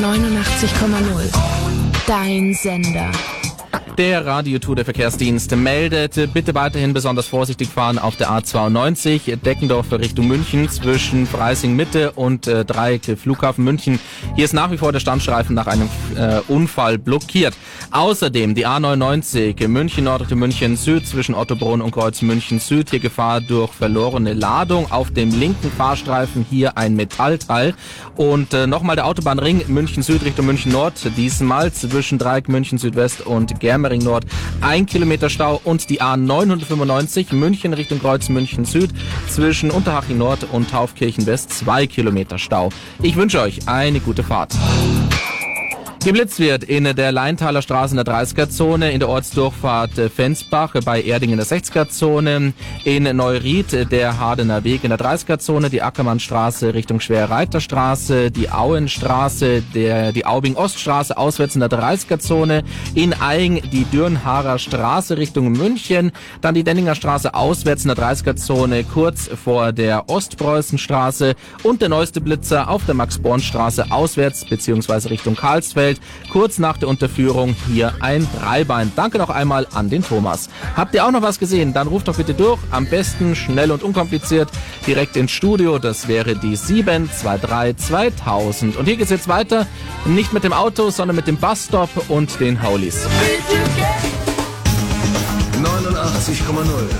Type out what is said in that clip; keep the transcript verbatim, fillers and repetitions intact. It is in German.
neunundachtzig Komma null. Dein Sender. Der Radiotour der Verkehrsdienst meldet, bitte weiterhin besonders vorsichtig fahren auf der A zweiundneunzig, Deckendorf Richtung München zwischen Freising Mitte und äh, Dreieck Flughafen München. Hier ist nach wie vor der Standstreifen nach einem äh, Unfall blockiert. Außerdem die A neunundneunzig, München Nord Richtung München Süd zwischen Ottobrunn und Kreuz München Süd. Hier Gefahr durch verlorene Ladung. Auf dem linken Fahrstreifen hier ein Metallteil. Und äh, nochmal der Autobahnring München Süd Richtung München Nord. Diesmal zwischen Dreieck München Südwest und Germering Nord ein Kilometer Stau und die A neunhundertfünfundneunzig München Richtung Kreuz München Süd zwischen Unterhaching Nord und Taufkirchen West zwei Kilometer Stau. Ich wünsche euch eine gute Fahrt. Geblitzt wird in der Leintaler Straße in der dreißiger-Zone, in der Ortsdurchfahrt Fensbach bei Erding in der sechziger-Zone, in Neuried der Hardener Weg in der dreißiger-Zone, die Ackermannstraße Richtung Schwerreiterstraße, die Auenstraße, der, die Aubing-Oststraße auswärts in der dreißiger-Zone, in Aing die Dürnharer Straße Richtung München, dann die Denninger Straße auswärts in der dreißiger-Zone kurz vor der Ostpreußenstraße und der neueste Blitzer auf der Max-Born-Straße auswärts bzw. Richtung Karlsfeld. Kurz nach der Unterführung hier ein Dreibein. Danke noch einmal an den Thomas. Habt ihr auch noch was gesehen? Dann ruft doch bitte durch. Am besten schnell und unkompliziert direkt ins Studio. Das wäre die sieben zwei drei zweitausend. Und hier geht's jetzt weiter. Nicht mit dem Auto, sondern mit dem Busstop und den Howleys. neunundachtzig Komma null